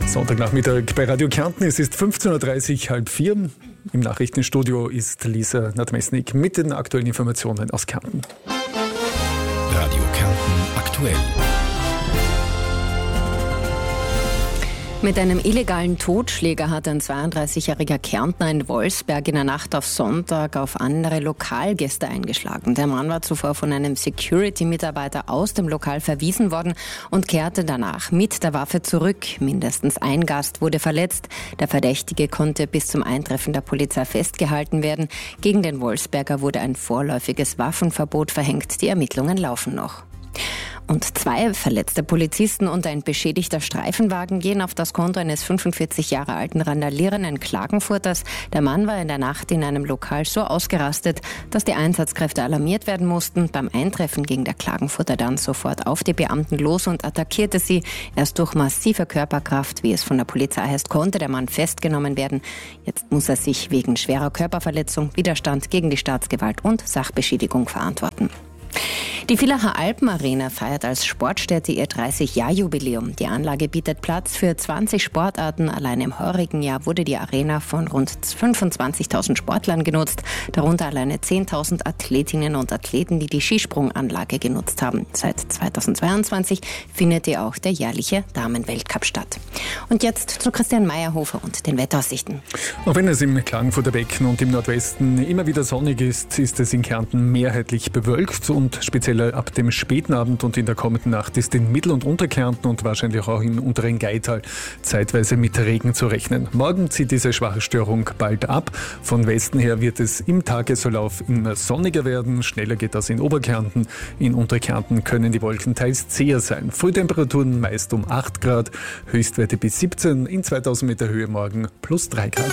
Sonntagnachmittag bei Radio Kärnten. Es ist 15.30 Uhr, halb vier. Im Nachrichtenstudio ist Lisa Nadmesnik mit den aktuellen Informationen aus Kärnten. Radio Kärnten aktuell. Mit einem illegalen Totschläger hat ein 32-jähriger Kärntner in Wolfsberg in der Nacht auf Sonntag auf andere Lokalgäste eingeschlagen. Der Mann war zuvor von einem Security-Mitarbeiter aus dem Lokal verwiesen worden und kehrte danach mit der Waffe zurück. Mindestens ein Gast wurde verletzt. Der Verdächtige konnte bis zum Eintreffen der Polizei festgehalten werden. Gegen den Wolfsberger wurde ein vorläufiges Waffenverbot verhängt. Die Ermittlungen laufen noch. Und 2 verletzte Polizisten und ein beschädigter Streifenwagen gehen auf das Konto eines 45 Jahre alten randalierenden Klagenfurters. Der Mann war in der Nacht in einem Lokal so ausgerastet, dass die Einsatzkräfte alarmiert werden mussten. Beim Eintreffen ging der Klagenfurter dann sofort auf die Beamten los und attackierte sie. Erst durch massive Körperkraft, wie es von der Polizei heißt, konnte der Mann festgenommen werden. Jetzt muss er sich wegen schwerer Körperverletzung, Widerstand gegen die Staatsgewalt und Sachbeschädigung verantworten. Die Villacher Alpenarena feiert als Sportstätte ihr 30-Jahr-Jubiläum. Die Anlage bietet Platz für 20 Sportarten. Allein im heurigen Jahr wurde die Arena von rund 25.000 Sportlern genutzt, darunter alleine 10.000 Athletinnen und Athleten, die die Skisprunganlage genutzt haben. Seit 2022 findet hier auch der jährliche Damenweltcup statt. Und jetzt zu Christian Meyerhofer und den Wetteraussichten. Auch wenn es im Klagenfurter Becken und im Nordwesten immer wieder sonnig ist, ist es in Kärnten mehrheitlich bewölkt und speziell ab dem späten Abend und in der kommenden Nacht ist in Mittel- und Unterkärnten und wahrscheinlich auch im unteren Gaital zeitweise mit Regen zu rechnen. Morgen zieht diese schwache Störung bald ab. Von Westen her wird es im Tagesverlauf immer sonniger werden. Schneller geht das in Oberkärnten. In Unterkärnten können die Wolken teils zäher sein. Frühtemperaturen meist um 8 Grad, Höchstwerte bis 17, in 2000 Meter Höhe morgen plus 3 Grad.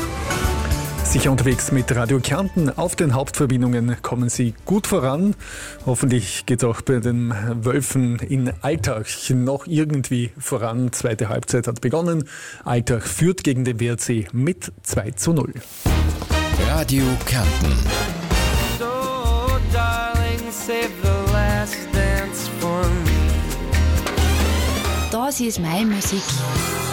Sicher unterwegs mit Radio Kärnten. Auf den Hauptverbindungen kommen Sie gut voran. Hoffentlich geht es auch bei den Wölfen in Altach noch irgendwie voran. Zweite Halbzeit hat begonnen. Altach führt gegen den WRC mit 2:0. Radio Kärnten. So, darling, save the last dance for me. Das ist meine Musik.